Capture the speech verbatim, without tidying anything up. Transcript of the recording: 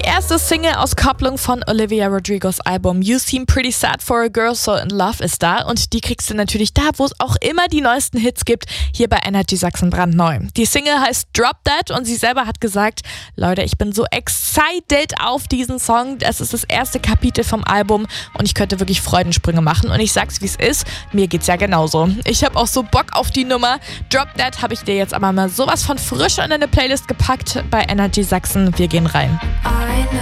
erste Single-Auskopplung von Olivia Rodrigos Album You Seem Pretty Sad for a Girl So in Love ist da und die kriegst du natürlich da, wo es auch immer die neuesten Hits gibt, hier bei Energy Sachsen brandneu. Die Single heißt Drop That und sie selber hat gesagt, Leute, ich bin so excited auf diesen Song, das ist das erste Kapitel vom Album und ich könnte wirklich Freudensprünge machen und ich sag's wie es ist, mir geht's ja genauso. Ich habe auch so Bock auf die Nummer. Drop That habe ich dir jetzt aber mal sowas von frisch in eine Playlist gepackt bei Energy Sachsen. Wir gehen rein.